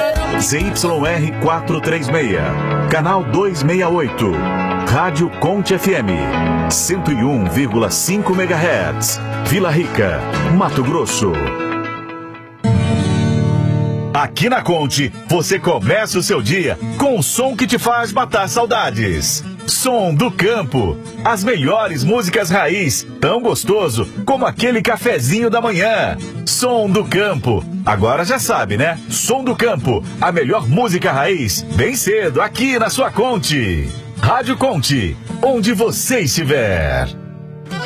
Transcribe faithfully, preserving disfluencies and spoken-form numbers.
Z Y R quatrocentos e trinta e seis, canal duzentos e sessenta e oito, Rádio Conte F M, cento e um vírgula cinco megahertz, Vila Rica, Mato Grosso. Aqui na Conte, você começa o seu dia com o som que te faz matar saudades. Som do Campo. As melhores músicas raiz, tão gostoso como aquele cafezinho da manhã. Som do Campo. Agora já sabe, né? Som do Campo. A melhor música raiz, bem cedo, aqui na sua Conte. Rádio Conte, onde você estiver.